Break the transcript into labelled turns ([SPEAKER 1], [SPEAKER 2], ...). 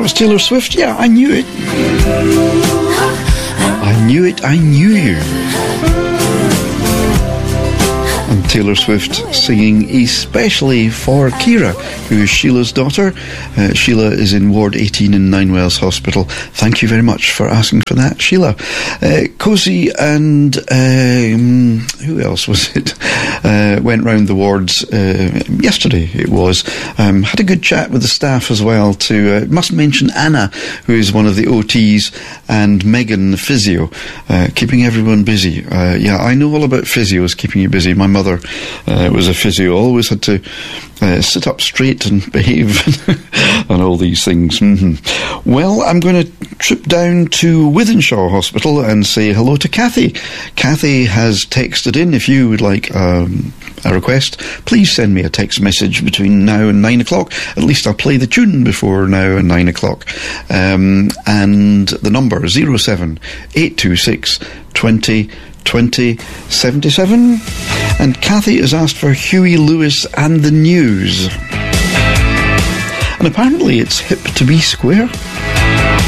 [SPEAKER 1] was Taylor Swift. Yeah, I knew it. I knew it, I knew you. And Taylor Swift singing especially for Kira, who is Sheila's daughter. Sheila is in Ward 18 in Ninewells Hospital. Thank you very much for asking for that, Sheila. Cozy and who else was it? Went round the wards yesterday, it was. Had a good chat with the staff as well too. Must mention Anna, who is one of the OTs, and Megan, the physio, keeping everyone busy. Yeah, I know all about physios keeping you busy. My mother was a physio, always had to sit up straight and behave and all these things. Well, I'm going to trip down to Wythenshawe Hospital and say hello to Kathy. Kathy has texted in. If you would like a request, please send me a text message between now and 9 o'clock. At least I'll play the tune before now and 9 o'clock. And the number 07826 20 2077. And Kathy has asked for Huey Lewis and the News. And apparently it's hip to be square.